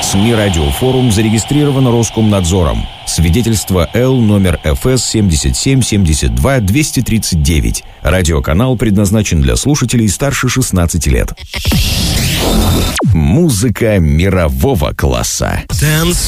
СМИ «Радиофорум» зарегистрирован Роскомнадзором. Свидетельство Л номер ФС 77-72-239. Радиоканал предназначен для слушателей старше 16 лет. Музыка мирового класса. Dance